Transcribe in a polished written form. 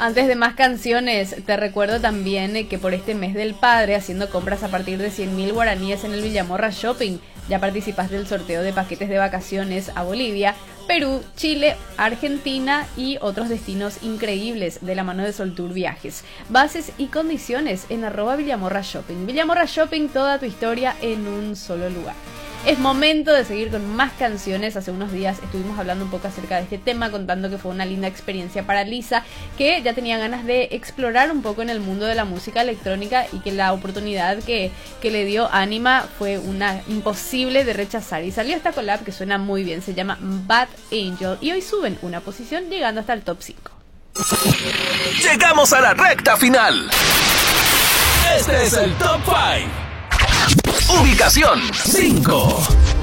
Antes de más canciones, te recuerdo también que por este mes del padre, haciendo compras a partir de 100.000 guaraníes en el Villamorra Shopping, ya participas del sorteo de paquetes de vacaciones a Bolivia, Perú, Chile, Argentina y otros destinos increíbles de la mano de Soltour Viajes. Bases y condiciones en @Villamorra Shopping. Villamorra Shopping, toda tu historia en un solo lugar. Es momento de seguir con más canciones. Hace unos días estuvimos hablando un poco acerca de este tema, contando que fue una linda experiencia para Lisa, que ya tenía ganas de explorar un poco en el mundo de la música electrónica y que la oportunidad que le dio Anima fue una imposible de rechazar. Y salió esta collab que suena muy bien, se llama Bad Angel y hoy suben una posición llegando hasta el top 5. Llegamos a la recta final. Este es el Top 5. Ubicación 5.